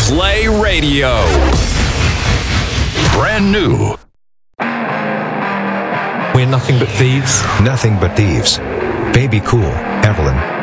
Play Radio. Brand new. We're nothing but thieves. Nothing but thieves. Baby Cool, Evelyn.